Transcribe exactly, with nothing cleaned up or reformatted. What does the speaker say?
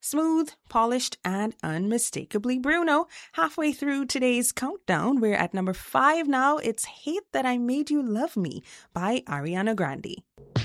Smooth, polished, and unmistakably Bruno. Halfway through today's countdown, we're at number five now. It's Hate That I Made You Love Me by Ariana Grande.